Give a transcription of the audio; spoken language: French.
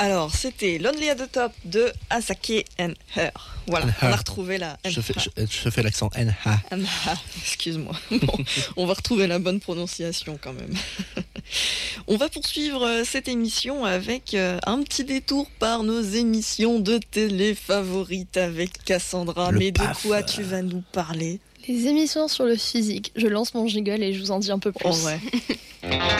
Alors, c'était Lonely at the Top de Asake and Her. Voilà, on a retrouvé la... Je fais l'accent NH. Excuse-moi. Bon, on va retrouver la bonne prononciation quand même. On va poursuivre cette émission avec un petit détour par nos émissions de télé favorites avec Cassandra. Mais de quoi tu vas nous parler ? Les émissions sur le physique. Je lance mon jingle et je vous en dis un peu plus. Oh ouais.